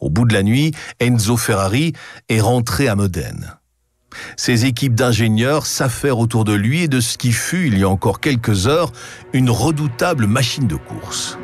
Au bout de la nuit, Enzo Ferrari est rentré à Modène. Ses équipes d'ingénieurs s'affairent autour de lui et de ce qui fut, il y a encore quelques heures, une redoutable machine de course.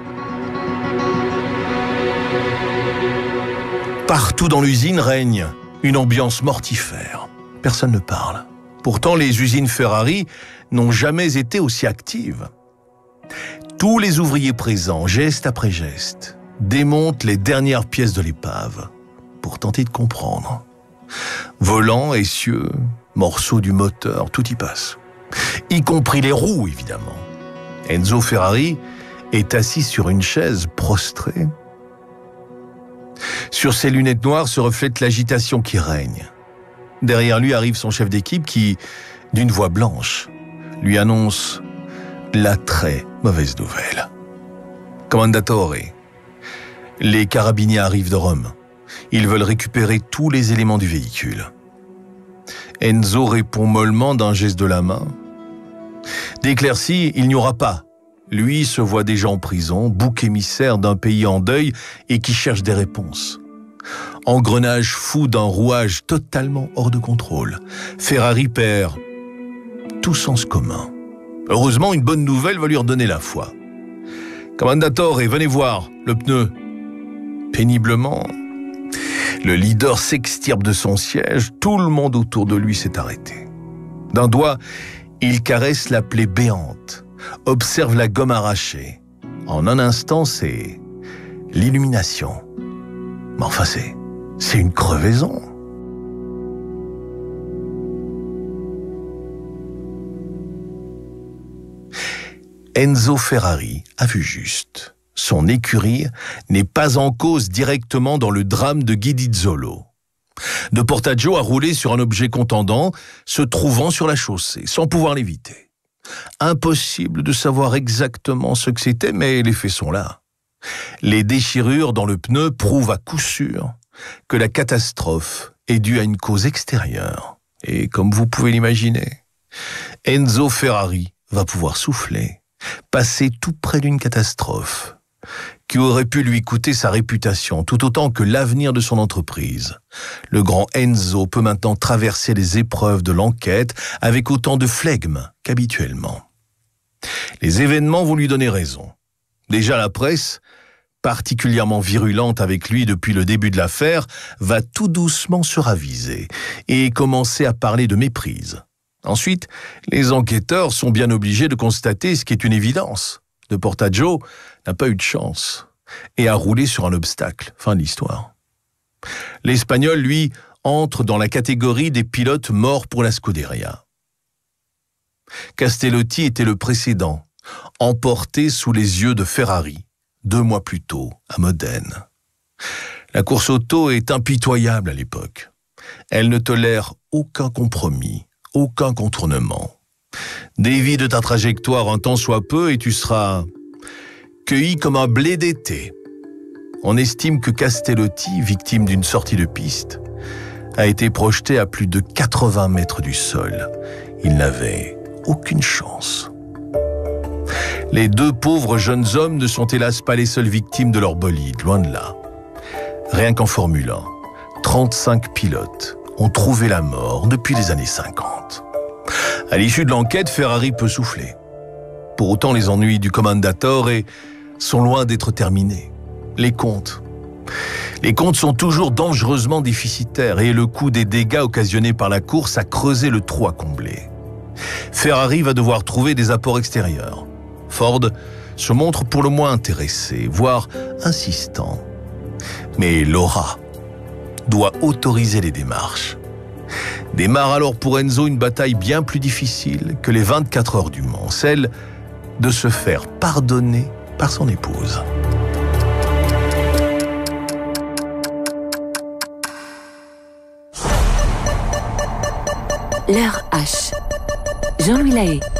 Partout dans l'usine règne une ambiance mortifère. Personne ne parle. Pourtant, les usines Ferrari n'ont jamais été aussi actives. Tous les ouvriers présents, geste après geste, démontent les dernières pièces de l'épave pour tenter de comprendre. Volants, essieux, morceaux du moteur, tout y passe. Y compris les roues, évidemment. Enzo Ferrari est assis sur une chaise, prostré. Sur ses lunettes noires se reflète l'agitation qui règne. Derrière lui arrive son chef d'équipe qui, d'une voix blanche, lui annonce la très mauvaise nouvelle. Commendatore, les carabiniers arrivent de Rome. Ils veulent récupérer tous les éléments du véhicule. Enzo répond mollement d'un geste de la main. D'éclaircie, il n'y aura pas. Lui se voit déjà en prison, bouc émissaire d'un pays en deuil et qui cherche des réponses. Engrenage fou d'un rouage totalement hors de contrôle. Ferrari perd tout sens commun. Heureusement, une bonne nouvelle va lui redonner la foi. Commendatore, venez voir, le pneu. Péniblement, le leader s'extirpe de son siège, tout le monde autour de lui s'est arrêté. D'un doigt, il caresse la plaie béante, observe la gomme arrachée. En un instant, c'est l'illumination. Mais enfin, c'est une crevaison. Enzo Ferrari a vu juste. Son écurie n'est pas en cause directement dans le drame de Guidizzolo. De Portaggio a roulé sur un objet contendant, se trouvant sur la chaussée, sans pouvoir l'éviter. Impossible de savoir exactement ce que c'était, mais les faits sont là. Les déchirures dans le pneu prouvent à coup sûr que la catastrophe est due à une cause extérieure. Et comme vous pouvez l'imaginer, Enzo Ferrari va pouvoir souffler, passer tout près d'une catastrophe qui aurait pu lui coûter sa réputation tout autant que l'avenir de son entreprise. Le grand Enzo peut maintenant traverser les épreuves de l'enquête avec autant de flegme qu'habituellement. Les événements vont lui donner raison. Déjà la presse, particulièrement virulente avec lui depuis le début de l'affaire, va tout doucement se raviser et commencer à parler de méprise. Ensuite, les enquêteurs sont bien obligés de constater ce qui est une évidence. De Portaggio n'a pas eu de chance et a roulé sur un obstacle. Fin de l'histoire. L'Espagnol, lui, entre dans la catégorie des pilotes morts pour la Scuderia. Castellotti était le précédent, emporté sous les yeux de Ferrari, 2 mois plus tôt, à Modène. La course auto est impitoyable à l'époque. Elle ne tolère aucun compromis, aucun contournement. Dévie de ta trajectoire un tant soit peu et tu seras cueilli comme un blé d'été. On estime que Castellotti, victime d'une sortie de piste, a été projeté à plus de 80 mètres du sol. Il n'avait aucune chance. Les 2 pauvres jeunes hommes ne sont hélas pas les seules victimes de leur bolide, loin de là. Rien qu'en Formule 1, 35 pilotes ont trouvé la mort depuis les années 50. À l'issue de l'enquête, Ferrari peut souffler. Pour autant, les ennuis du Commendatore sont loin d'être terminés. Les comptes sont toujours dangereusement déficitaires et le coût des dégâts occasionnés par la course a creusé le trou à combler. Ferrari va devoir trouver des apports extérieurs. Ford se montre pour le moins intéressé, voire insistant. Mais Laura doit autoriser les démarches. Démarre alors pour Enzo une bataille bien plus difficile que les 24 heures du Mans, celle de se faire pardonner par son épouse. L'heure H. Jean-Louis Lahaye.